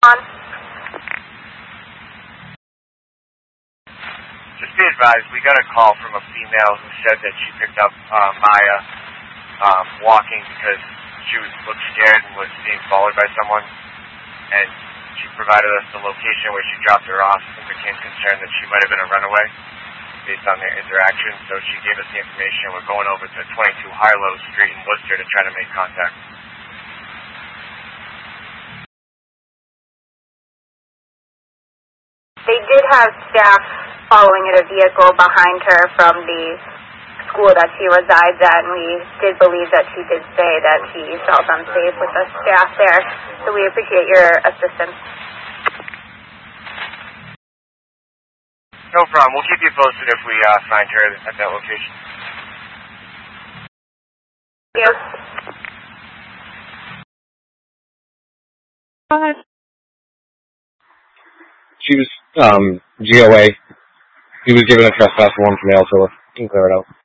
on. Just be advised, we got a call from a female who said that she picked up Maya walking because she looked scared and was being followed by someone, and she provided us the location where she dropped her off and became concerned that she might have been a runaway based on their interaction. So she gave us the information. We're going over to 22 Harlow Street in Worcester to try to make contact. They did have staff following in a vehicle behind her from the school that she resides at, and we did believe that she did say that she felt unsafe with the staff there. So we appreciate your assistance. No problem. We'll keep you posted if we find her at that location. Thank you. Go ahead. She was GOA. He was given a trespass warrant from the Altola. You can clear it out.